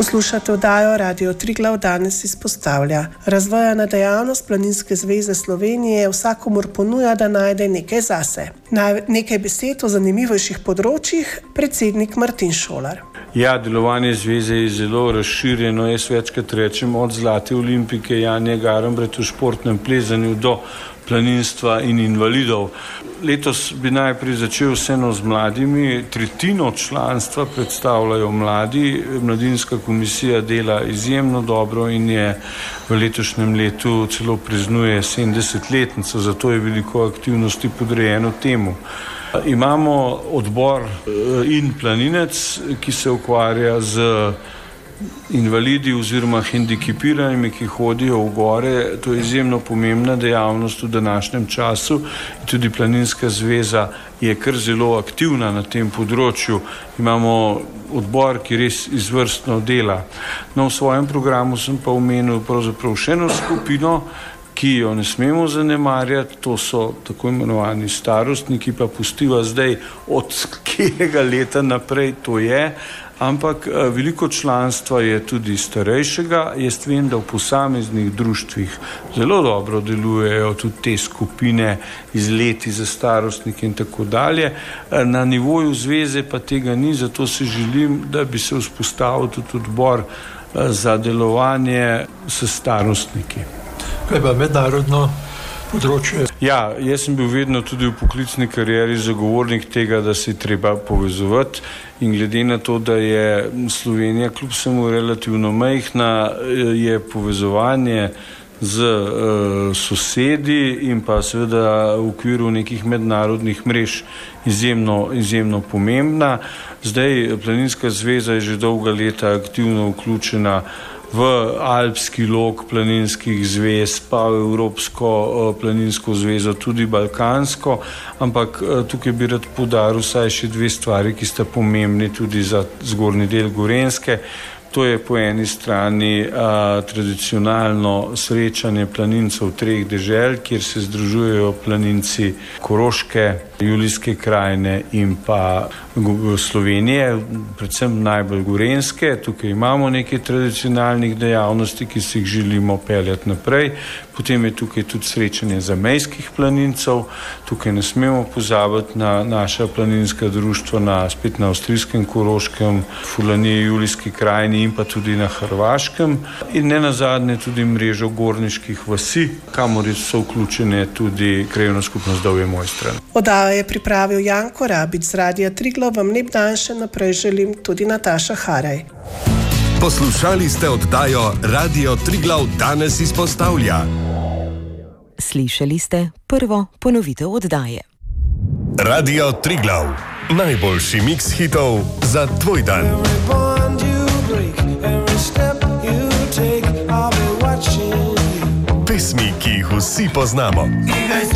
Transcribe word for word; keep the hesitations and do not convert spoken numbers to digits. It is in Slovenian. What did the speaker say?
Poslušate oddajo Radio Triglav danes izpostavlja. Razvojana dejavnost Planinske zveze Slovenije vsakomur ponuja, da najde nekaj zase. Na nekaj besed o zanimivejših področjih predsednik Martin Šolar. Ja, delovanje zveze je zelo razširjeno. Jaz večkrat rečem od Zlate olimpike Janje Garnbret v športnem plezanju do planinstva in invalidov. Letos bi najprej začel vseeno z mladimi. Tretjino članstva predstavljajo mladi. Mladinska komisija dela izjemno dobro in je v letošnjem letu celo praznuje sedemdesetletnico, zato je veliko aktivnosti podrejeno temu. Imamo odbor In planinec, ki se ukvarja z invalidi oziroma hendikepiranimi, ki hodijo v gore. To je izjemno pomembna dejavnost v današnjem času. Tudi Planinska zveza je kar zelo aktivna na tem področju. Imamo odbor, ki res izvrstno dela. No, v svojem programu sem pa omenil pravzaprav še eno skupino, ki jo ne smemo zanemarjati, to so tako imenovani starostniki, pa pustiva zdaj od katerega leta naprej to je, ampak veliko članstva je tudi starejšega. Jaz vem, da v posameznih društvih zelo dobro delujejo tudi te skupine, izleti za starostnike in tako dalje. Na nivoju zveze pa tega ni, zato se želim, da bi se vzpostavil tudi odbor za delovanje s starostniki. Kaj pa mednarodno področje? Ja, jaz sem bil vedno tudi v poklicni karieri zagovornik tega, da se je treba povezovati, in glede na to, da je Slovenija kljub vsemu relativno majhna, je povezovanje z uh, sosedi in pa seveda v okviru nekih mednarodnih mrež izjemno, izjemno pomembna. Zdaj Planinska zveza je že dolga leta aktivno vključena v alpski lok planinskih zvez, pa v Evropsko planinsko zvezo, tudi balkansko, ampak tukaj bi rad poudaril vsaj še dve stvari, ki sta pomembni tudi za zgornji del Gorenjske. To je po eni strani a, tradicionalno srečanje planincev treh dežel, kjer se združujejo planinci Koroške, Julijske krajine in pa Slovenije, predvsem najbolj Gorenjske. Tukaj imamo nekaj tradicionalnih dejavnosti, ki si jih želimo peljati naprej. Potem je tukaj tudi srečanje zamejskih planincev. Tukaj ne smemo pozabiti na naša planinska društva, na, spet na avstrijskem Koroškem, Furlaniji, Julijski krajini in pa tudi na Hrvaškem. In ne nazadnje tudi mrežo gorniških vasi, kamor so vključene tudi krajevna skupnost Dolje Mojstrane. Oddajo je pripravil Janko Rabič z Radia Triglav. Vam lep dan še naprej želim tudi Nataša Haraj. Poslušali ste oddajo Radio Triglav danes izpostavlja. Slišali ste prvo ponovitev oddaje. Radio Triglav, najboljši miks hitov za tvoj dan. Pesmi, ki jih vsi poznamo.